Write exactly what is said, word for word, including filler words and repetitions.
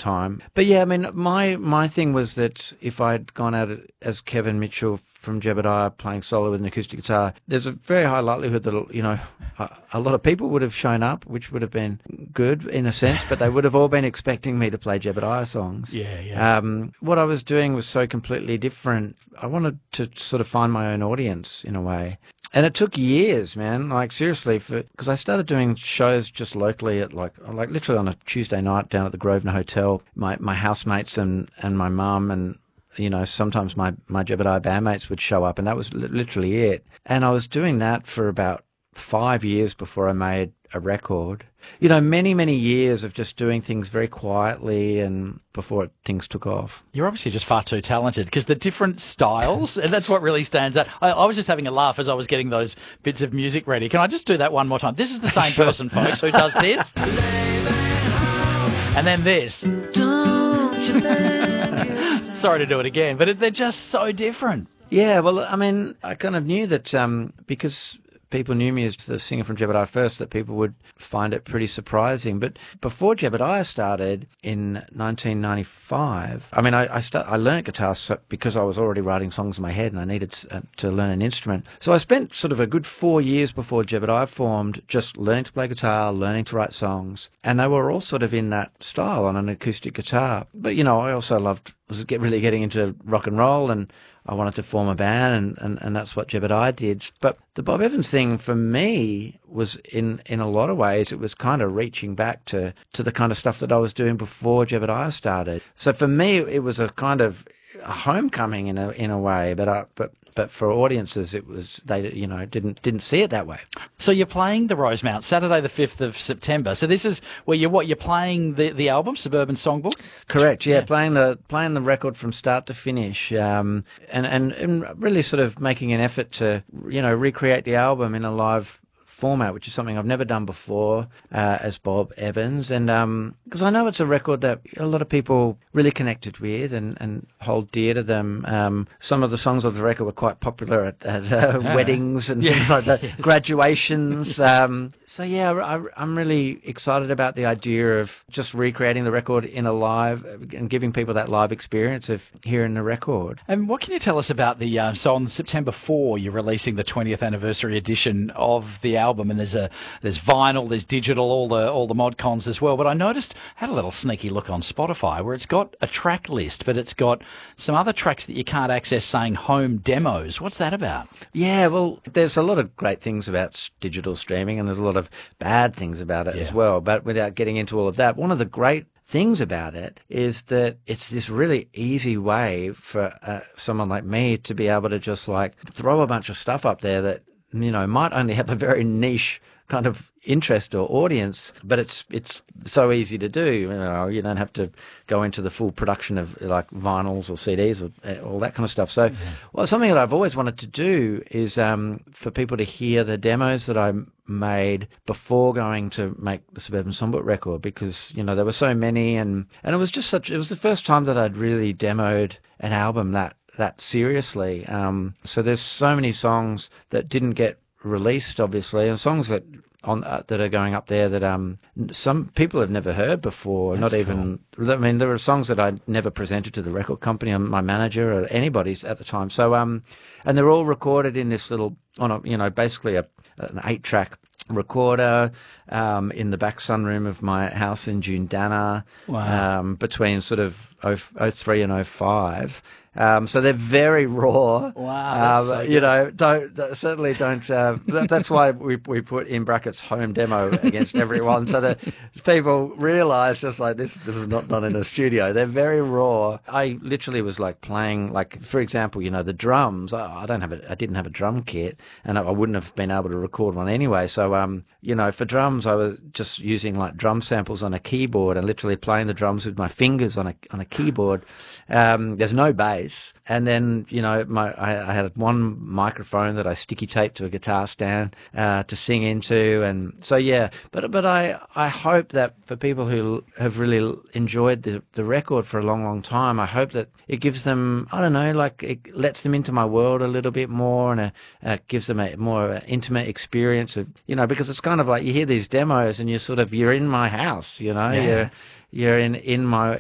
time. But yeah, I mean, my my thing was that if I'd gone out as Kevin Mitchell from Jebediah playing solo with an acoustic guitar, there's a very high likelihood that, you know, a, a lot of people would have shown up, which would have been good in a sense, but they would have all been expecting me to play Jebediah songs. Yeah, yeah. Um, what I was doing was so completely different. I wanted to sort of find my own audience in a way. And it took years, man, like seriously, because I started doing shows just locally at like like literally on a Tuesday night down at the Grosvenor Hotel. My my housemates and, and my mum and, you know, sometimes my, my Jebediah bandmates would show up, and that was li- literally it. And I was doing that for about five years before I made a record. You know, many, many years of just doing things very quietly and before things took off. You're obviously just far too talented, because the different styles, and that's what really stands out. I, I was just having a laugh as I was getting those bits of music ready. Can I just do that one more time? This is the same Sure. person, folks, who does this. And then this. Don't you think Sorry to do it again, but it, they're just so different. Yeah, well, I mean, I kind of knew that um, because people knew me as the singer from Jebediah first, that people would find it pretty surprising. But before Jebediah started in nineteen ninety-five, I mean, I I, start, I learned guitar so, because I was already writing songs in my head and I needed to, uh, to learn an instrument. So I spent sort of a good four years before Jebediah formed just learning to play guitar, learning to write songs. And they were all sort of in that style on an acoustic guitar. But, you know, I also loved, was get, really getting into rock and roll, and I wanted to form a band, and, and, and that's what Jebediah did. But the Bob Evans thing for me was, in, in a lot of ways, it was kind of reaching back to, to the kind of stuff that I was doing before Jebediah started. So for me, it was a kind of a homecoming in a in a way, but I, but but for audiences, it was they you know didn't didn't see it that way. So you're playing the Rosemount Saturday, the fifth of September. So this is where you're what you're playing the, the album Suburban Songbook. Correct. Yeah, Yeah. playing the playing the record from start to finish, um, and, and and really sort of making an effort to you know recreate the album in a live format, which is something I've never done before uh, as Bob Evans. And because um, I know it's a record that a lot of people really connected with and, and hold dear to them. Um, some of the songs of the record were quite popular at, at uh, Yeah. weddings and Yeah. things like that, Yes. graduations. Um, so yeah, I, I'm really excited about the idea of just recreating the record in a live and giving people that live experience of hearing the record. And what can you tell us about the, uh, so on September fourth, you're releasing the twentieth anniversary edition of the album, and there's a there's vinyl, there's digital, all the all the mod cons as well. But I noticed, had a little sneaky look on Spotify where it's got a track list, but it's got some other tracks that you can't access saying home demos. What's that about? Yeah, well, there's a lot of great things about s- digital streaming, and there's a lot of bad things about it Yeah. as well. But without getting into all of that, one of the great things about it is that it's this really easy way for uh, someone like me to be able to just like throw a bunch of stuff up there that, you know, might only have a very niche kind of interest or audience, but it's it's so easy to do. You know, you don't have to go into the full production of like vinyls or C Ds or uh, all that kind of stuff. So, well, something that I've always wanted to do is um, for people to hear the demos that I made before going to make the Suburban Songbook record, because you know there were so many, and and it was just such. It was the first time that I'd really demoed an album that that seriously. Um, so there's so many songs that didn't get released, obviously, and songs that on uh, that are going up there that um some people have never heard before. That's not even. I mean, there were songs that I never presented to the record company, or my manager, or anybody's at the time. So um, and they're all recorded in this little on a you know basically a an eight track recorder um, in the back sunroom of my house in Jundana. Wow. Um, between sort of oh three and oh five. Um, so they're very raw. Wow, that's Um, so you good. know, don't uh, certainly don't. Uh, that, that's why we we put in brackets home demo against everyone, so that people realise just like this. This is not done in a studio. They're very raw. I literally was like playing, like for example, you know, the drums. I, I don't have a, I didn't have a drum kit, and I, I wouldn't have been able to record one anyway. So um, you know, for drums, I was just using like drum samples on a keyboard and literally playing the drums with my fingers on a on a keyboard. Um, there's no bass. And then, you know, my I, I had one microphone that I sticky taped to a guitar stand uh, to sing into. And so, yeah, but but I, I hope that for people who have really enjoyed the, the record for a long, long time, I hope that it gives them, I don't know, like it lets them into my world a little bit more, and a, uh, gives them a more uh, intimate experience of, you know, because it's kind of like you hear these demos and you're sort of, you're in my house, you know, Yeah. you're, you're in, in my